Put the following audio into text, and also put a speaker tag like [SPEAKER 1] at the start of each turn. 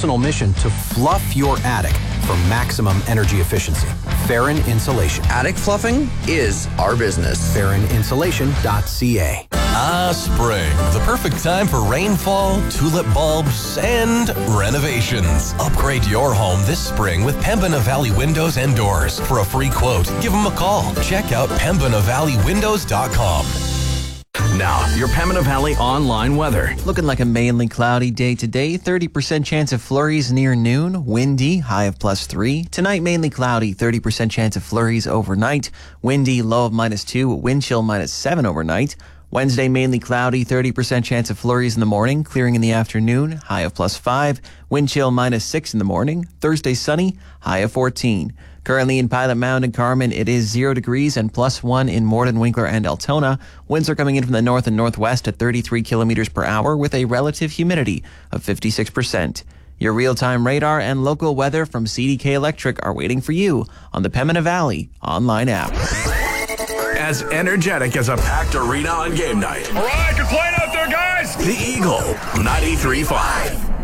[SPEAKER 1] personal mission to fluff your attic for maximum energy efficiency. Farron Insulation.
[SPEAKER 2] Attic fluffing is our business.
[SPEAKER 1] FarronInsulation.ca.
[SPEAKER 3] Spring. The perfect time for rainfall, tulip bulbs, and renovations. Upgrade your home this spring with Pembina Valley Windows and Doors. For a free quote, give them a call. Check out PembinaValleyWindows.com.
[SPEAKER 4] Now, your Pembina Valley online weather.
[SPEAKER 5] Looking like a mainly cloudy day today. 30% chance of flurries near noon. Windy, high of +3. Tonight, mainly cloudy. 30% chance of flurries overnight. Windy, low of -2. Wind chill -7 overnight. Wednesday, mainly cloudy. 30% chance of flurries in the morning. Clearing in the afternoon. High of +5. Wind chill -6 in the morning. Thursday, sunny. High of 14. Currently in Pilot Mound and Carmen, it is 0 degrees and +1 in Morden, Winkler, and Altona. Winds are coming in from the north and northwest at 33 kilometers per hour with a relative humidity of 56%. Your real-time radar and local weather from CDK Electric are waiting for you on the Pembina Valley online app.
[SPEAKER 4] As energetic as a packed arena on game night.
[SPEAKER 6] All right, good playing out there, guys.
[SPEAKER 4] The Eagle 93.5.